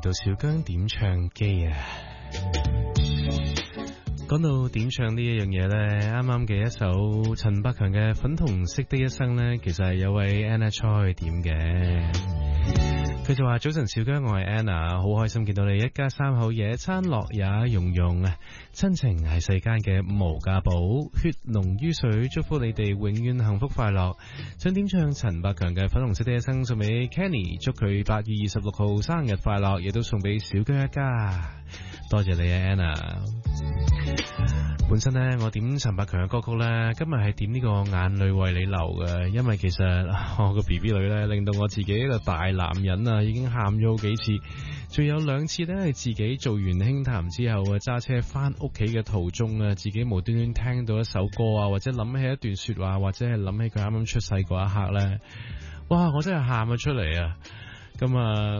到小姜點唱機啊！講到點唱呢一樣嘢呢，啱啱嘅一首陳百強嘅《粉紅色的一生》呢，其實係有位 Anna Choi 點嘅。佢就話：早晨小姜，我係 Anna， 好開心見到你一家三口野餐樂也融融啊！親情係世間嘅無價寶，血濃於水，祝福你哋永遠幸福快樂。想點唱陳百強嘅《粉紅色的一生》送俾 Kenny， 祝佢8月26號生日快樂，亦都送俾小姜一家。多謝你啊 Anna。本身呢，我點陳百強嘅歌曲呢，今日係點呢個眼淚為你流嘅，因為其實我個 BB 女呢，令到我自己一個大男人啊，已經喊咗好幾次，仲有2次呢係自己做完輕談之後啊，揸車翻屋企嘅途中啊，自己無端端聽到一首歌啊，或者諗起一段說話，或者係諗起佢啱啱出世嗰一刻呢，哇！我真係喊咗出嚟啊！咁啊